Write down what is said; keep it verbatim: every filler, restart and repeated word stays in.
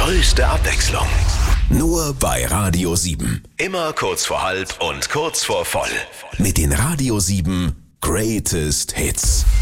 größte Abwechslung. Nur bei Radio sieben. Immer kurz vor halb und kurz vor voll. Mit den Radio sieben Greatest Hits.